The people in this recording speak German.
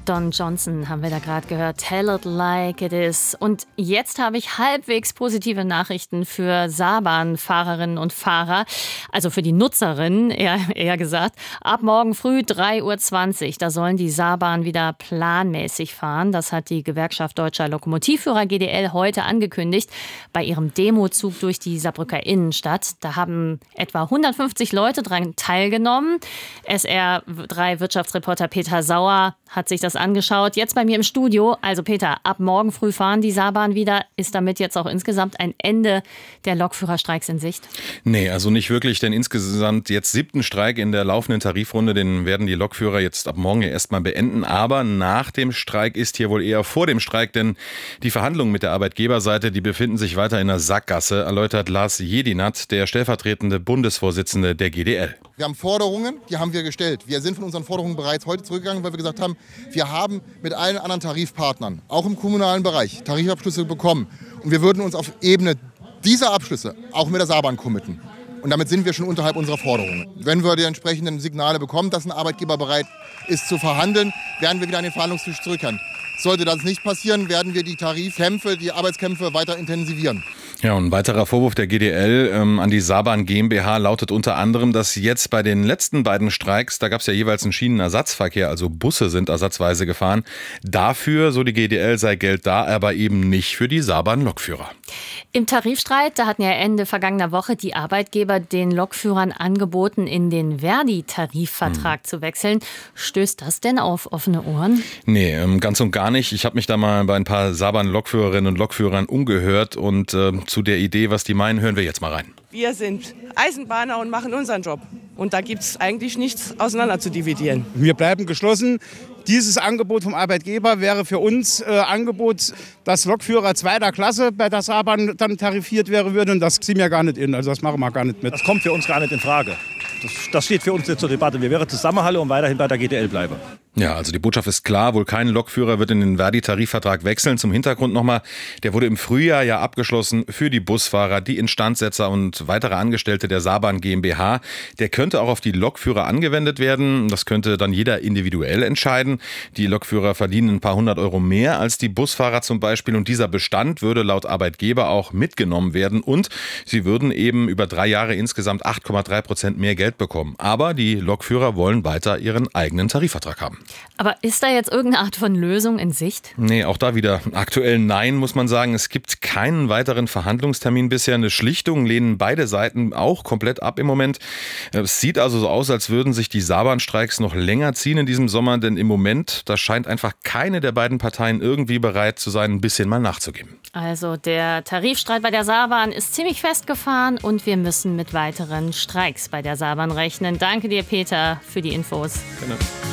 Don Johnson haben wir da gerade gehört. Tell it like it is. Und jetzt habe ich halbwegs positive Nachrichten für Saarbahnfahrerinnen und Fahrer. Also für die Nutzerinnen, eher gesagt. Ab morgen früh 3:20 Uhr, da sollen die Saarbahnen wieder planmäßig fahren. Das hat die Gewerkschaft Deutscher Lokomotivführer GDL heute angekündigt bei ihrem Demozug durch die Saarbrücker Innenstadt. Da haben etwa 150 Leute daran teilgenommen. SR3 Wirtschaftsreporter Peter Sauer hat sich das angeschaut. Jetzt bei mir im Studio. Also Peter, ab morgen früh fahren die Saarbahnen wieder. Ist damit jetzt auch insgesamt ein Ende der Lokführerstreiks in Sicht? Nee, also nicht wirklich, denn insgesamt jetzt 7. Streik in der laufenden Tarifrunde, den werden die Lokführer jetzt ab morgen ja erstmal beenden. Aber nach dem Streik ist hier wohl eher vor dem Streik, denn die Verhandlungen mit der Arbeitgeberseite, die befinden sich weiter in der Sackgasse, erläutert Lars Jedinat, der stellvertretende Bundesvorsitzende der GDL. Wir haben Forderungen, die haben wir gestellt. Wir sind von unseren Forderungen bereits heute zurückgegangen, weil wir gesagt haben, wir haben mit allen anderen Tarifpartnern, auch im kommunalen Bereich, Tarifabschlüsse bekommen. Und wir würden uns auf Ebene dieser Abschlüsse auch mit der Saarbahn committen. Und damit sind wir schon unterhalb unserer Forderungen. Wenn wir die entsprechenden Signale bekommen, dass ein Arbeitgeber bereit ist zu verhandeln, werden wir wieder an den Verhandlungstisch zurückkehren. Sollte das nicht passieren, werden wir die Tarifkämpfe, die Arbeitskämpfe weiter intensivieren. Ja, und ein weiterer Vorwurf der GDL an die Saarbahn GmbH lautet unter anderem, dass jetzt bei den letzten beiden Streiks, da gab es ja jeweils einen Schienenersatzverkehr, also Busse sind ersatzweise gefahren. Dafür, so die GDL, sei Geld da, aber eben nicht für die Saarbahn-Lokführer. Im Tarifstreit, da hatten ja Ende vergangener Woche die Arbeitgeber den Lokführern angeboten, in den Verdi-Tarifvertrag zu wechseln. Stößt das denn auf offene Ohren? Nee, ganz und gar nicht. Ich habe mich da mal bei ein paar Saarbahn-Lokführerinnen und Lokführern umgehört und zu der Idee, was die meinen, hören wir jetzt mal rein. Wir sind Eisenbahner und machen unseren Job. Und da gibt es eigentlich nichts auseinander zu dividieren. Wir bleiben geschlossen. Dieses Angebot vom Arbeitgeber wäre für uns Angebot, dass Lokführer zweiter Klasse bei der Saarbahn dann tarifiert würden. Und das ziehen wir gar nicht in. Also das machen wir gar nicht mit. Das kommt für uns gar nicht in Frage. Das steht für uns nicht zur Debatte. Wir wären Zusammenhalte und weiterhin bei der GDL bleiben. Ja, also die Botschaft ist klar, wohl kein Lokführer wird in den Verdi-Tarifvertrag wechseln. Zum Hintergrund nochmal, der wurde im Frühjahr ja abgeschlossen für die Busfahrer, die Instandsetzer und weitere Angestellte der Saarbahn GmbH. Der könnte auch auf die Lokführer angewendet werden. Das könnte dann jeder individuell entscheiden. Die Lokführer verdienen ein paar 100 Euro mehr als die Busfahrer zum Beispiel. Und dieser Bestand würde laut Arbeitgeber auch mitgenommen werden. Und sie würden eben über 3 Jahre insgesamt 8,3% mehr Geld bekommen. Aber die Lokführer wollen weiter ihren eigenen Tarifvertrag haben. Aber ist da jetzt irgendeine Art von Lösung in Sicht? Nee, auch da wieder aktuell nein, muss man sagen. Es gibt keinen weiteren Verhandlungstermin bisher. Eine Schlichtung lehnen beide Seiten auch komplett ab im Moment. Es sieht also so aus, als würden sich die Saarbahn-Streiks noch länger ziehen in diesem Sommer. Denn im Moment, da scheint einfach keine der beiden Parteien irgendwie bereit zu sein, ein bisschen mal nachzugeben. Also der Tarifstreit bei der Saarbahn ist ziemlich festgefahren und wir müssen mit weiteren Streiks bei der Saarbahn rechnen. Danke dir, Peter, für die Infos. Gerne.